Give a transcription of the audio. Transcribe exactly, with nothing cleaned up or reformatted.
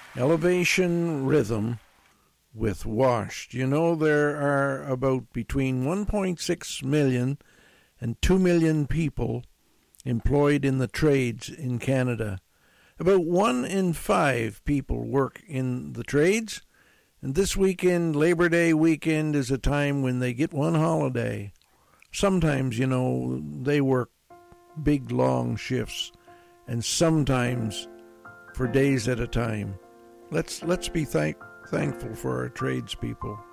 Elevation Rhythm with Washed. You know, there are about between one point six million and two million people employed in the trades in Canada. About one in five people work in the trades, and this weekend, Labor Day weekend, is a time when they get one holiday. Sometimes, you know, they work big, long shifts, and sometimes for days at a time. Let's let's be thank, thankful for our tradespeople.